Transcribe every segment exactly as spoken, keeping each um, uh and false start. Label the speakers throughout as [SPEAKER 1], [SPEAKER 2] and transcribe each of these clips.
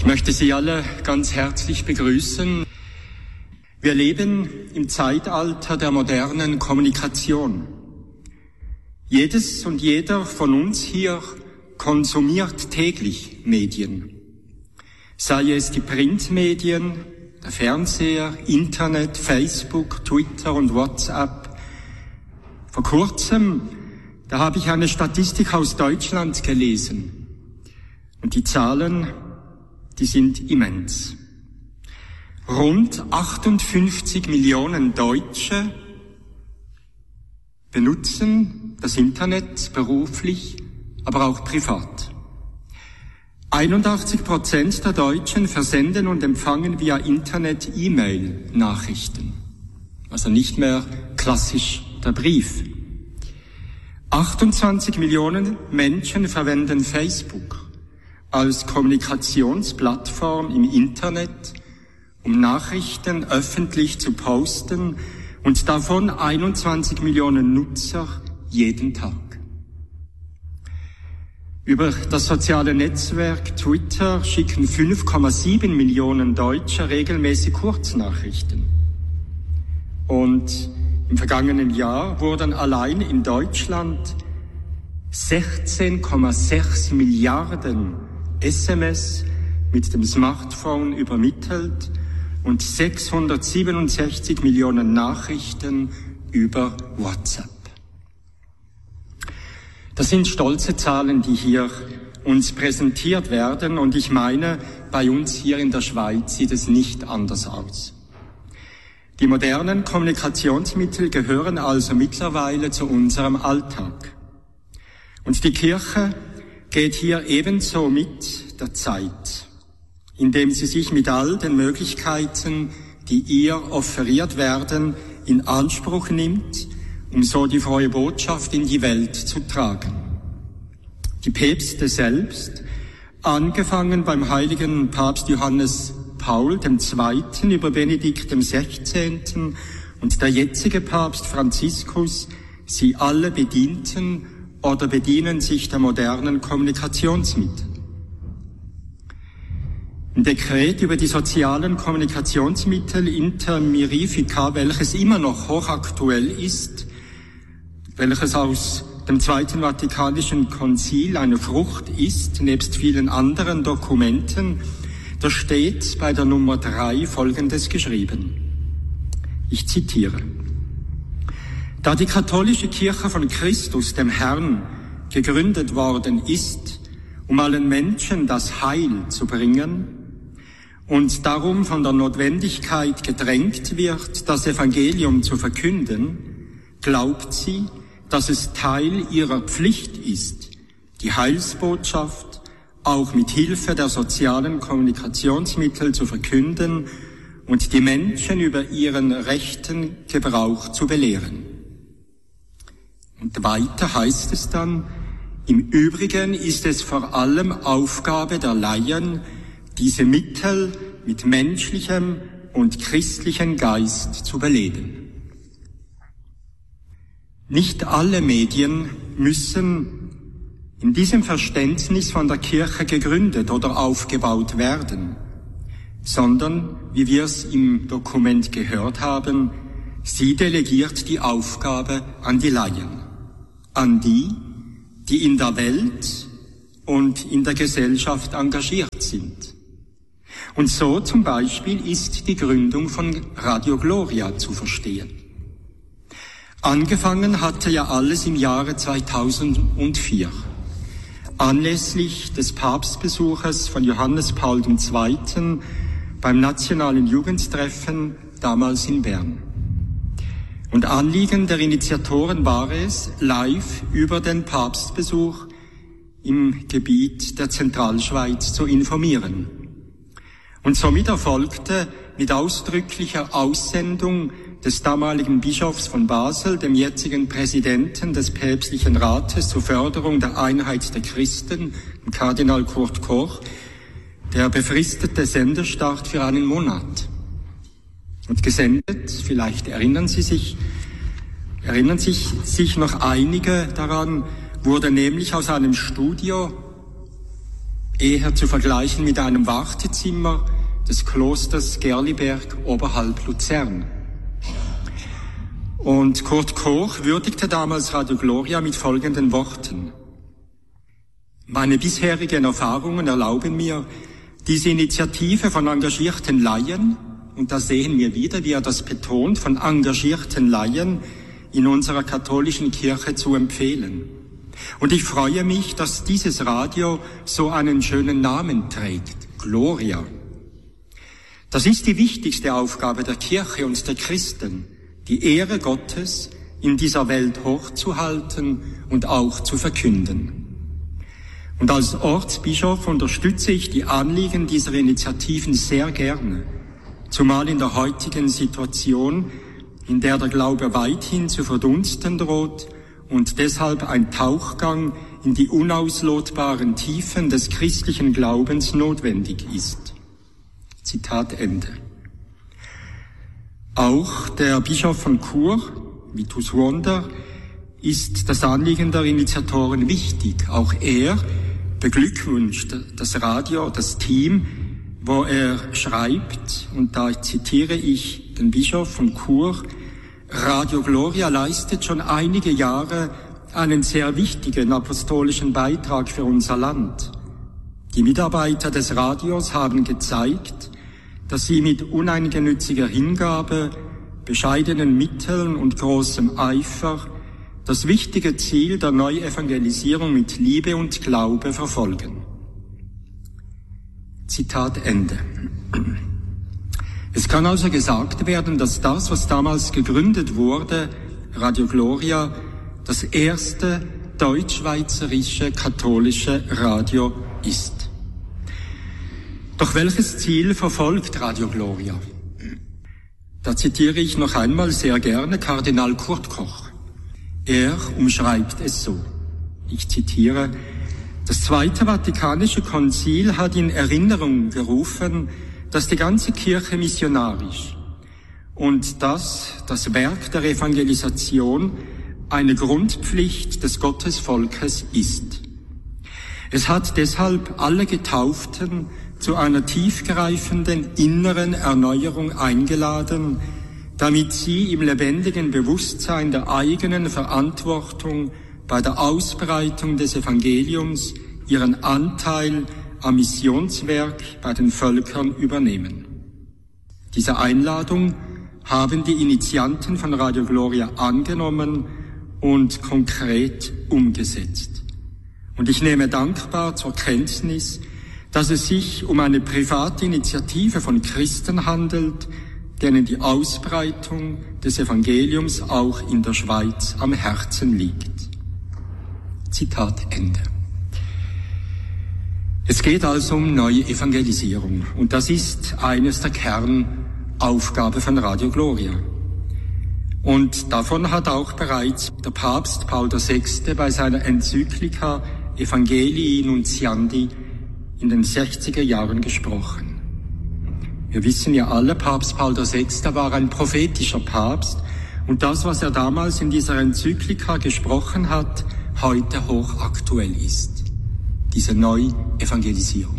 [SPEAKER 1] Ich möchte Sie alle ganz herzlich begrüßen. Wir leben im Zeitalter der modernen Kommunikation. Jedes und jeder von uns hier konsumiert täglich Medien. Sei es die Printmedien, der Fernseher, Internet, Facebook, Twitter und WhatsApp. Vor kurzem, da habe ich eine Statistik aus Deutschland gelesen. Und die Zahlen, die sind immens. Rund achtundfünfzig Millionen Deutsche benutzen das Internet beruflich, aber auch privat. einundachtzig Prozent der Deutschen versenden und empfangen via Internet E-Mail-Nachrichten. Also nicht mehr klassisch der Brief. achtundzwanzig Millionen Menschen verwenden Facebook als Kommunikationsplattform im Internet, um Nachrichten öffentlich zu posten, und davon einundzwanzig Millionen Nutzer jeden Tag. Über das soziale Netzwerk Twitter schicken fünf Komma sieben Millionen Deutsche regelmäßig Kurznachrichten. Und im vergangenen Jahr wurden allein in Deutschland sechzehn Komma sechs Milliarden S M S mit dem Smartphone übermittelt und sechshundertsiebenundsechzig Millionen Nachrichten über WhatsApp. Das sind stolze Zahlen, die hier uns präsentiert werden, und ich meine, bei uns hier in der Schweiz sieht es nicht anders aus. Die modernen Kommunikationsmittel gehören also mittlerweile zu unserem Alltag. Und die Kirche geht hier ebenso mit der Zeit, indem sie sich mit all den Möglichkeiten, die ihr offeriert werden, in Anspruch nimmt, um so die frohe Botschaft in die Welt zu tragen. Die Päpste selbst, angefangen beim heiligen Papst Johannes Paul der Zweite über Benedikt der Sechzehnte und der jetzige Papst Franziskus, sie alle bedienten oder bedienen sich der modernen Kommunikationsmittel. Im Dekret über die sozialen Kommunikationsmittel Inter Mirifica, welches immer noch hochaktuell ist, welches aus dem Zweiten Vatikanischen Konzil eine Frucht ist, nebst vielen anderen Dokumenten, da steht bei der Nummer drei Folgendes geschrieben. Ich zitiere. Da die katholische Kirche von Christus, dem Herrn, gegründet worden ist, um allen Menschen das Heil zu bringen, und darum von der Notwendigkeit gedrängt wird, das Evangelium zu verkünden, glaubt sie, dass es Teil ihrer Pflicht ist, die Heilsbotschaft auch mit Hilfe der sozialen Kommunikationsmittel zu verkünden und die Menschen über ihren rechten Gebrauch zu belehren. Und weiter heißt es dann, im Übrigen ist es vor allem Aufgabe der Laien, diese Mittel mit menschlichem und christlichem Geist zu beleben. Nicht alle Medien müssen in diesem Verständnis von der Kirche gegründet oder aufgebaut werden, sondern, wie wir es im Dokument gehört haben, sie delegiert die Aufgabe an die Laien, an die, die in der Welt und in der Gesellschaft engagiert sind. Und so zum Beispiel ist die Gründung von Radio Gloria zu verstehen. Angefangen hatte ja alles im Jahre zweitausendvier. Anlässlich des Papstbesuches von Johannes Paul der Zweite beim Nationalen Jugendtreffen, damals in Bern. Und Anliegen der Initiatoren war es, live über den Papstbesuch im Gebiet der Zentralschweiz zu informieren. Und somit erfolgte mit ausdrücklicher Aussendung des damaligen Bischofs von Basel, dem jetzigen Präsidenten des Päpstlichen Rates zur Förderung der Einheit der Christen, Kardinal Kurt Koch, der befristete Sendestart für einen Monat. Und gesendet, vielleicht erinnern Sie sich, erinnern sich, sich noch einige daran, wurde nämlich aus einem Studio eher zu vergleichen mit einem Wartezimmer des Klosters Gerliberg oberhalb Luzern. Und Kurt Koch würdigte damals Radio Gloria mit folgenden Worten: Meine bisherigen Erfahrungen erlauben mir, diese Initiative von engagierten Laien, und da sehen wir wieder, wie er das betont, von engagierten Laien in unserer katholischen Kirche zu empfehlen. Und ich freue mich, dass dieses Radio so einen schönen Namen trägt, Gloria. Das ist die wichtigste Aufgabe der Kirche und der Christen, die Ehre Gottes in dieser Welt hochzuhalten und auch zu verkünden. Und als Ortsbischof unterstütze ich die Anliegen dieser Initiativen sehr gerne, zumal in der heutigen Situation, in der der Glaube weithin zu verdunsten droht und deshalb ein Tauchgang in die unauslotbaren Tiefen des christlichen Glaubens notwendig ist. Zitat Ende. Auch der Bischof von Chur, Vitus Wonder, ist das Anliegen der Initiatoren wichtig. Auch er beglückwünscht das Radio, das Team, wo er schreibt, und da zitiere ich den Bischof von Chur: Radio Gloria leistet schon einige Jahre einen sehr wichtigen apostolischen Beitrag für unser Land. Die Mitarbeiter des Radios haben gezeigt, dass sie mit uneingenütziger Hingabe, bescheidenen Mitteln und großem Eifer das wichtige Ziel der Neuevangelisierung mit Liebe und Glaube verfolgen. Zitat Ende. Es kann also gesagt werden, dass das, was damals gegründet wurde, Radio Gloria, das erste deutschschweizerische katholische Radio ist. Doch welches Ziel verfolgt Radio Gloria? Da zitiere ich noch einmal sehr gerne Kardinal Kurt Koch. Er umschreibt es so, ich zitiere: Das Zweite Vatikanische Konzil hat in Erinnerung gerufen, dass die ganze Kirche missionarisch und dass das Werk der Evangelisation eine Grundpflicht des Gottesvolkes ist. Es hat deshalb alle Getauften zu einer tiefgreifenden inneren Erneuerung eingeladen, damit sie im lebendigen Bewusstsein der eigenen Verantwortung bei der Ausbreitung des Evangeliums ihren Anteil am Missionswerk bei den Völkern übernehmen. Diese Einladung haben die Initianten von Radio Gloria angenommen und konkret umgesetzt. Und ich nehme dankbar zur Kenntnis, dass es sich um eine private Initiative von Christen handelt, denen die Ausbreitung des Evangeliums auch in der Schweiz am Herzen liegt. Zitat Ende. Es geht also um neue Evangelisierung, und das ist eines der Kernaufgaben von Radio Gloria. Und davon hat auch bereits der Papst Paul der Sechste bei seiner Enzyklika Evangelii Nuntiandi in den sechziger Jahren gesprochen. Wir wissen ja alle, Papst Paul der Sechste war ein prophetischer Papst, und das, was er damals in dieser Enzyklika gesprochen hat, heute hochaktuell ist. Diese Neuevangelisierung.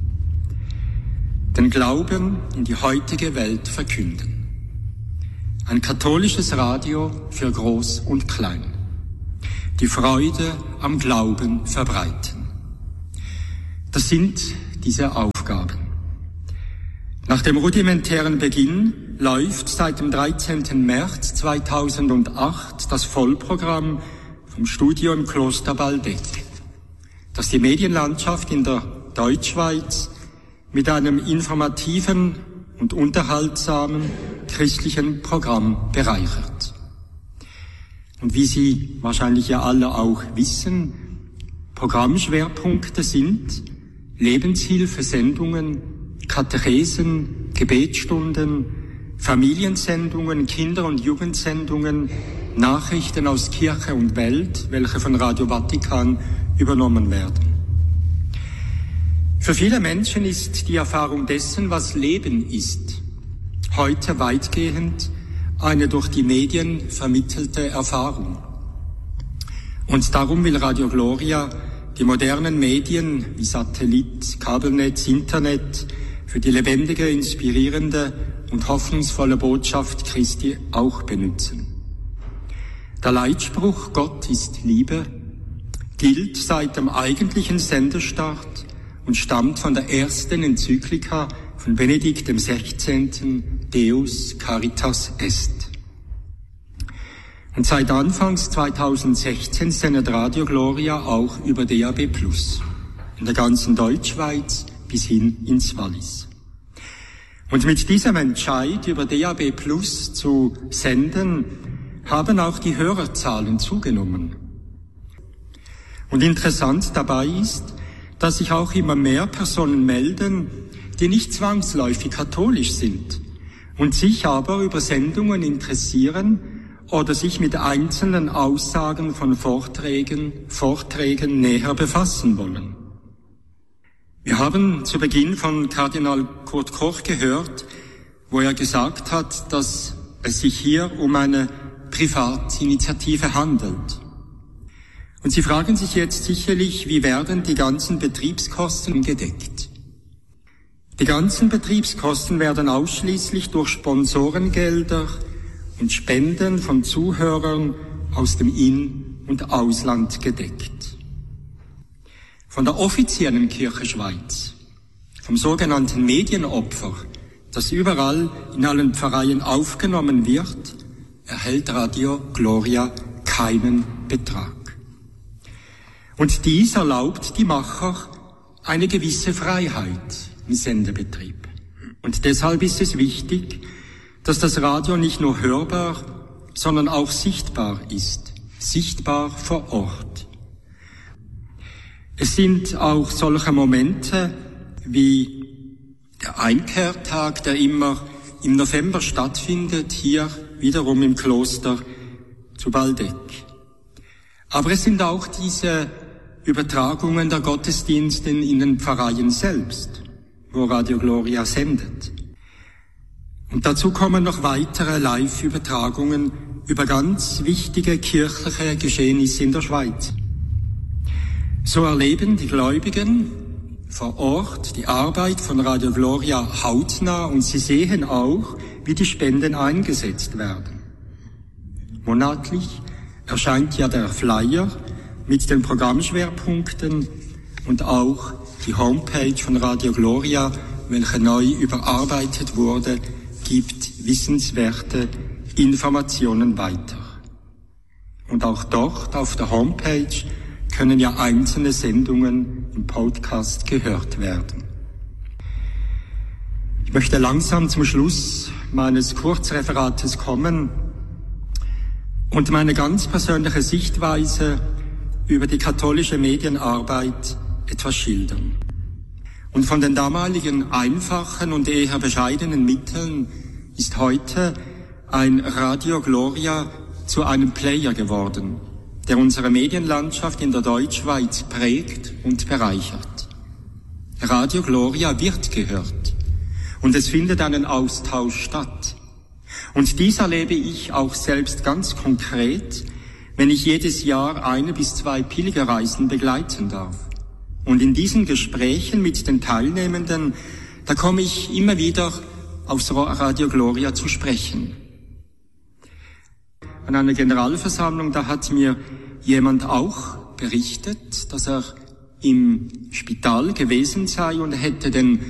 [SPEAKER 1] Den Glauben in die heutige Welt verkünden. Ein katholisches Radio für Groß und Klein. Die Freude am Glauben verbreiten. Das sind diese Aufgaben. Nach dem rudimentären Beginn läuft seit dem dreizehnten März zweitausendacht das Vollprogramm vom Studio im Kloster Baldeck, das die Medienlandschaft in der Deutschschweiz mit einem informativen und unterhaltsamen christlichen Programm bereichert. Und wie Sie wahrscheinlich ja alle auch wissen, Programmschwerpunkte sind Lebenshilfesendungen, Katechesen, Gebetsstunden, Familiensendungen, Kinder- und Jugendsendungen, Nachrichten aus Kirche und Welt, welche von Radio Vatikan übernommen werden. Für viele Menschen ist die Erfahrung dessen, was Leben ist, heute weitgehend eine durch die Medien vermittelte Erfahrung. Und darum will Radio Gloria die modernen Medien wie Satellit, Kabelnetz, Internet für die lebendige, inspirierende und hoffnungsvolle Botschaft Christi auch benutzen. Der Leitspruch Gott ist Liebe gilt seit dem eigentlichen Sendestart und stammt von der ersten Enzyklika von Benedikt dem Sechzehnten Deus Caritas Est. Und seit Anfangs zweitausendsechzehn sendet Radio Gloria auch über D A B plus, in der ganzen Deutschschweiz bis hin ins Wallis. Und mit diesem Entscheid über D A B plus zu senden, haben auch die Hörerzahlen zugenommen. Und interessant dabei ist, dass sich auch immer mehr Personen melden, die nicht zwangsläufig katholisch sind und sich aber über Sendungen interessieren oder sich mit einzelnen Aussagen von Vorträgen, Vorträgen näher befassen wollen. Wir haben zu Beginn von Kardinal Kurt Koch gehört, wo er gesagt hat, dass es sich hier um eine Privatinitiative handelt. Und Sie fragen sich jetzt sicherlich, wie werden die ganzen Betriebskosten gedeckt? Die ganzen Betriebskosten werden ausschließlich durch Sponsorengelder und Spenden von Zuhörern aus dem In- und Ausland gedeckt. Von der offiziellen Kirche Schweiz, vom sogenannten Medienopfer, das überall in allen Pfarreien aufgenommen wird, erhält Radio Gloria keinen Betrag. Und dies erlaubt die Macher eine gewisse Freiheit im Sendebetrieb. Und deshalb ist es wichtig, dass das Radio nicht nur hörbar, sondern auch sichtbar ist, sichtbar vor Ort. Es sind auch solche Momente wie der Einkehrtag, der immer im November stattfindet, hier wiederum im Kloster zu Baldeck. Aber es sind auch diese Übertragungen der Gottesdienste in den Pfarreien selbst, wo Radio Gloria sendet. Und dazu kommen noch weitere Live-Übertragungen über ganz wichtige kirchliche Geschehnisse in der Schweiz. So erleben die Gläubigen vor Ort die Arbeit von Radio Gloria hautnah und sie sehen auch, wie die Spenden eingesetzt werden. Monatlich erscheint ja der Flyer mit den Programmschwerpunkten und auch die Homepage von Radio Gloria, welche neu überarbeitet wurde, gibt wissenswerte Informationen weiter. Und auch dort auf der Homepage können ja einzelne Sendungen im Podcast gehört werden. Ich möchte langsam zum Schluss meines Kurzreferates kommen und meine ganz persönliche Sichtweise über die katholische Medienarbeit etwas schildern. Und von den damaligen einfachen und eher bescheidenen Mitteln ist heute ein Radio Gloria zu einem Player geworden, der unsere Medienlandschaft in der Deutschschweiz prägt und bereichert. Radio Gloria wird gehört und es findet einen Austausch statt. Und dies erlebe ich auch selbst ganz konkret, wenn ich jedes Jahr eine bis zwei Pilgerreisen begleiten darf. Und in diesen Gesprächen mit den Teilnehmenden, da komme ich immer wieder aufs Radio Gloria zu sprechen. An einer Generalversammlung, da hat mir jemand auch berichtet, dass er im Spital gewesen sei und hätte den